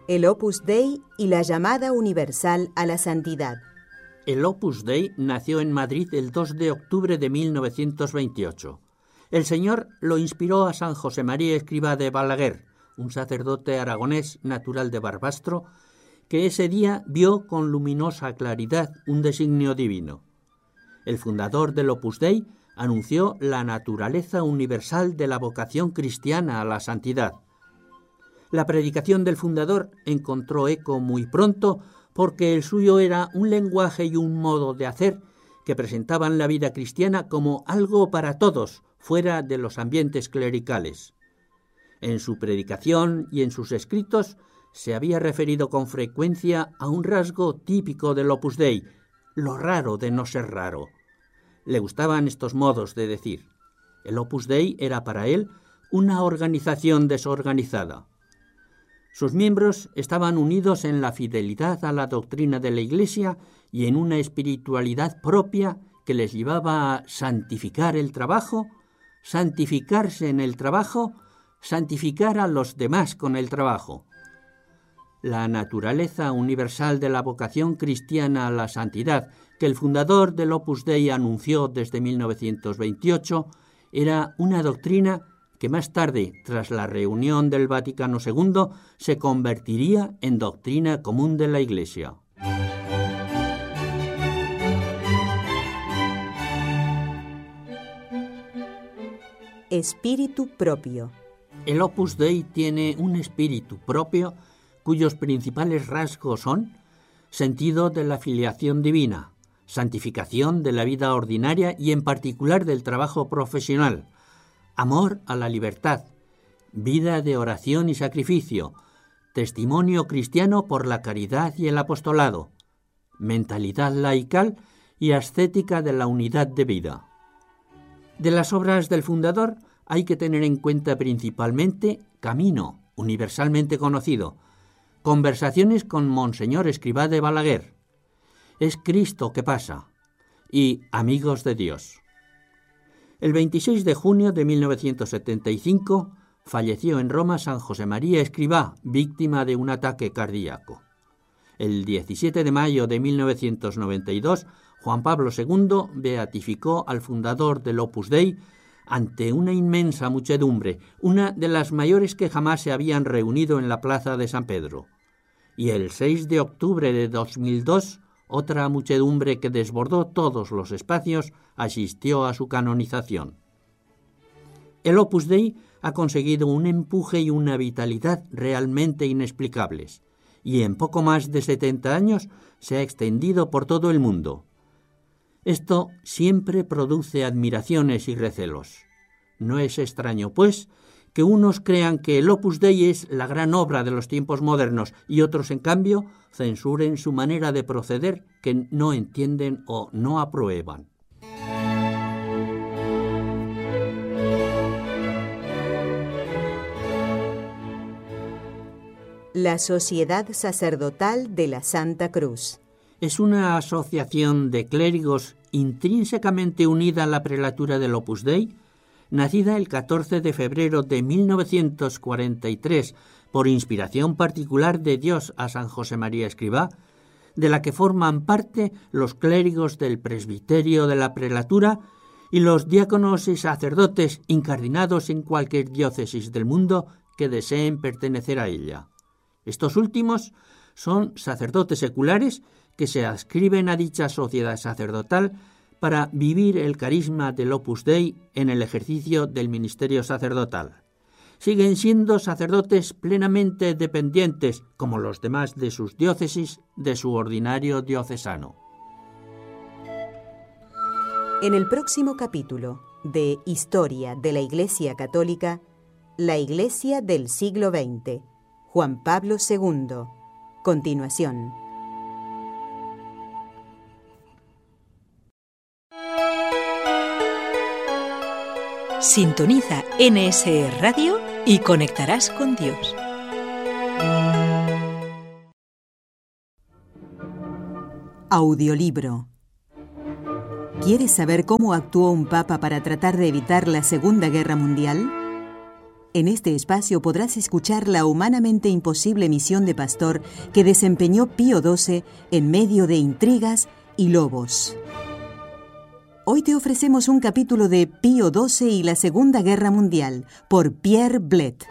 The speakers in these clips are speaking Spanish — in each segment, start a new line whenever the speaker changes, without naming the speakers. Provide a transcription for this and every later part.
El Opus Dei y la llamada universal a la santidad.
El Opus Dei nació en Madrid el 2 de octubre de 1928. El Señor lo inspiró a San José María Escrivá de Balaguer, un sacerdote aragonés natural de Barbastro, que ese día vio con luminosa claridad un designio divino. El fundador del Opus Dei anunció la naturaleza universal de la vocación cristiana a la santidad. La predicación del fundador encontró eco muy pronto porque el suyo era un lenguaje y un modo de hacer que presentaban la vida cristiana como algo para todos, fuera de los ambientes clericales. En su predicación y en sus escritos se había referido con frecuencia a un rasgo típico del Opus Dei, lo raro de no ser raro. Le gustaban estos modos de decir. El Opus Dei era para él una organización desorganizada. Sus miembros estaban unidos en la fidelidad a la doctrina de la Iglesia y en una espiritualidad propia que les llevaba a santificar el trabajo, santificarse en el trabajo, santificar a los demás con el trabajo. La naturaleza universal de la vocación cristiana a la santidad que el fundador del Opus Dei anunció desde 1928 era una doctrina que más tarde, tras la reunión del Vaticano II, se convertiría en doctrina común de la Iglesia.
Espíritu propio.
El Opus Dei tiene un espíritu propio cuyos principales rasgos son sentido de la filiación divina, santificación de la vida ordinaria y en particular del trabajo profesional, amor a la libertad, vida de oración y sacrificio, testimonio cristiano por la caridad y el apostolado, mentalidad laical y ascética de la unidad de vida. De las obras del fundador hay que tener en cuenta principalmente Camino, universalmente conocido, Conversaciones con Monseñor Escrivá de Balaguer, Es Cristo que pasa y Amigos de Dios. El 26 de junio de 1975 falleció en Roma San José María Escrivá, víctima de un ataque cardíaco. El 17 de mayo de 1992, Juan Pablo II beatificó al fundador del Opus Dei ante una inmensa muchedumbre, una de las mayores que jamás se habían reunido en la plaza de San Pedro. Y el 6 de octubre de 2002, otra muchedumbre que desbordó todos los espacios asistió a su canonización. El Opus Dei ha conseguido un empuje y una vitalidad realmente inexplicables, y en poco más de 70 años se ha extendido por todo el mundo. Esto siempre produce admiraciones y recelos. No es extraño, pues, que unos crean que el Opus Dei es la gran obra de los tiempos modernos y otros, en cambio, censuren su manera de proceder que no entienden o no aprueban.
La Sociedad Sacerdotal de la Santa Cruz.
Es una asociación de clérigos intrínsecamente unida a la prelatura del Opus Dei, nacida el 14 de febrero de 1943 por inspiración particular de Dios a San José María Escrivá, de la que forman parte los clérigos del presbiterio de la prelatura y los diáconos y sacerdotes incardinados en cualquier diócesis del mundo que deseen pertenecer a ella. Estos últimos son sacerdotes seculares que se adscriben a dicha sociedad sacerdotal para vivir el carisma del Opus Dei en el ejercicio del ministerio sacerdotal. Siguen siendo sacerdotes plenamente dependientes, como los demás de sus diócesis, de su ordinario diocesano.
En el próximo capítulo de Historia de la Iglesia Católica, la Iglesia del siglo XX, Juan Pablo II. Continuación.
Sintoniza NSE Radio y conectarás con Dios.
Audiolibro. ¿Quieres saber cómo actuó un papa para tratar de evitar la Segunda Guerra Mundial? En este espacio podrás escuchar la humanamente imposible misión de pastor que desempeñó Pío XII en medio de intrigas y lobos. Hoy te ofrecemos un capítulo de Pío XII y la Segunda Guerra Mundial, por Pierre Blett.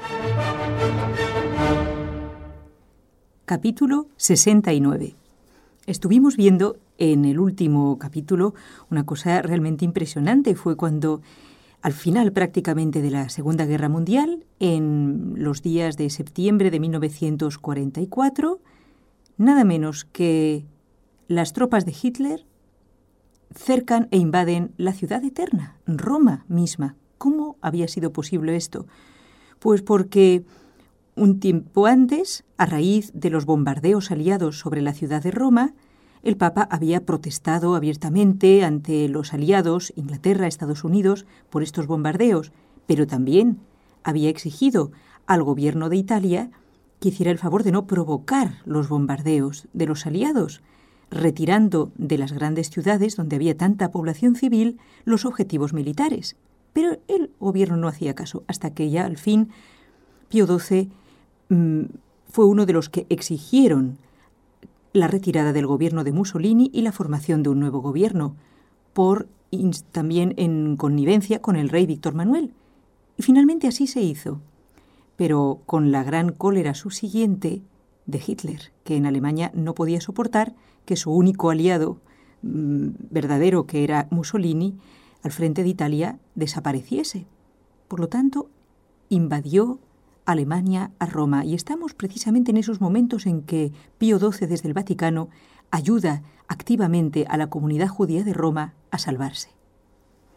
Capítulo 69. Estuvimos viendo en el último capítulo una cosa realmente impresionante. Fue cuando, al final prácticamente de la Segunda Guerra Mundial, en los días de septiembre de 1944, nada menos que las tropas de Hitler cercan e invaden la ciudad eterna, Roma misma. ¿Cómo había sido posible esto? Pues porque un tiempo antes, a raíz de los bombardeos aliados sobre la ciudad de Roma, el Papa había protestado abiertamente ante los aliados, Inglaterra, Estados Unidos, por estos bombardeos, pero también había exigido al gobierno de Italia que hiciera el favor de no provocar los bombardeos de los aliados, retirando de las grandes ciudades donde había tanta población civil los objetivos militares. Pero el gobierno no hacía caso, hasta que ya al fin Pío XII fue uno de los que exigieron la retirada del gobierno de Mussolini y la formación de un nuevo gobierno, también en connivencia con el rey Víctor Manuel. Y finalmente así se hizo, pero con la gran cólera subsiguiente de Hitler, que en Alemania no podía soportar que su único aliado verdadero, que era Mussolini, al frente de Italia, desapareciese. Por lo tanto, invadió Alemania a Roma, y estamos precisamente en esos momentos en que Pío XII desde el Vaticano ayuda activamente a la comunidad judía de Roma a salvarse.